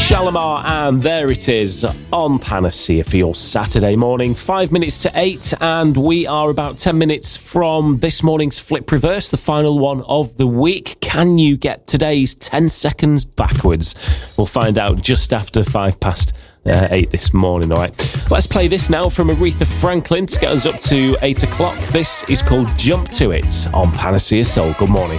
Shalimar, and there it is on Panacea for your Saturday morning, 5 minutes to 8, and we are about 10 minutes from this morning's Flip Reverse, the final one of the week. Can you get today's 10 seconds backwards? We'll find out just after 8 this morning, all right? Let's play this now from Aretha Franklin to get us up to 8 o'clock. This is called Jump to It on Panacea Soul. Good morning.